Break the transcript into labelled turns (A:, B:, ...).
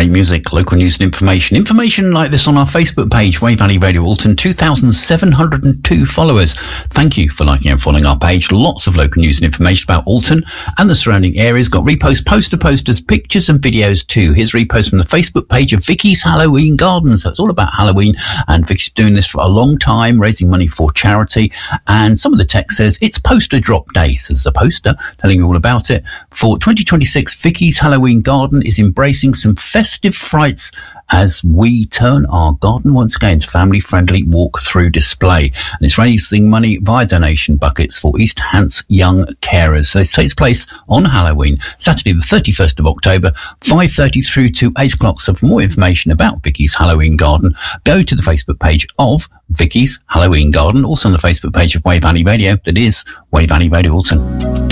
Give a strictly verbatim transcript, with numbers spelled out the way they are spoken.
A: Great music, local news and information. Information like this on our Facebook page, Wey Valley Radio Alton, two thousand seven hundred two followers. Thank you for liking and following our page. Lots of local news and information about Alton and the surrounding areas. Got repost, poster posters, pictures and videos too. Here's a repost from the Facebook page of Vicky's Halloween Garden. So it's all about Halloween, and Vicky's doing this for a long time, raising money for charity. And some of the text says it's poster drop day. So there's a poster telling you all about it. For twenty twenty-six, Vicky's Halloween Garden is embracing some festive frights as we turn our garden once again to family-friendly walk-through display. And it's raising money via donation buckets for East Hants Young Carers. So it takes place on Halloween, Saturday the thirty-first of October, five thirty through to eight o'clock. So for more information about Vicky's Halloween Garden, go to the Facebook page of Vicky's Halloween Garden, also on the Facebook page of Wey Valley Radio, that is Wey Valley Radio Alton.